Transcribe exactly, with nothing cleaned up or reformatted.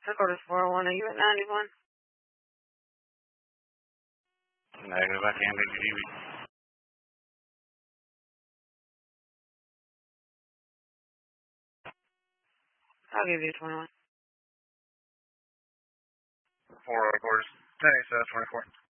Dakota's four oh one, are you at ninety-one? Negative, I can't make it. I'll give you twenty-one. Four quarters. Ten eight, so that's twenty-four.